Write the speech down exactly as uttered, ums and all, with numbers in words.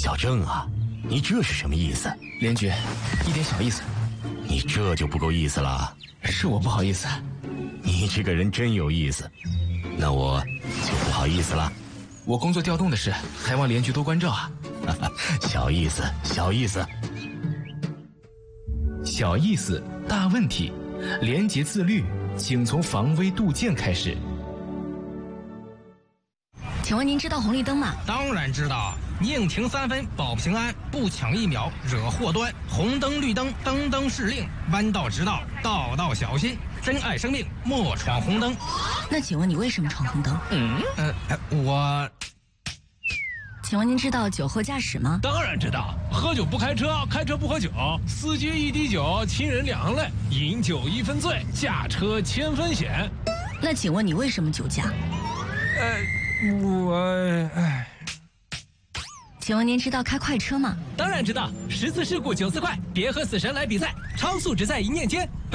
小郑啊，你这是什么意思？ 连局，一点小意思。 你这就不够意思了。 是我不好意思。 你这个人真有意思，那我就不好意思了。 我工作调动的事，还望连局多关照啊。 小意思，小意思。 小意思，大问题。廉洁自律，请从防微杜渐开始。 请问您知道红绿灯吗？ 当然知道，宁停三分保平安，不抢一秒惹祸端。红灯绿灯灯灯是令，弯道直道道道小心。珍爱生命，莫闯红灯。 那请问你为什么闯红灯？ 嗯，呃，我。 请问您知道酒后驾驶吗？ 当然知道，喝酒不开车，开车不喝酒，司机一滴酒，亲人两行泪，饮酒一分醉，驾车千分险。 那请问你为什么酒驾？ 呃，我唉。 请问您知道开快车吗？ 当然知道，十次事故九次快，别和死神来比赛，超速只在一念间。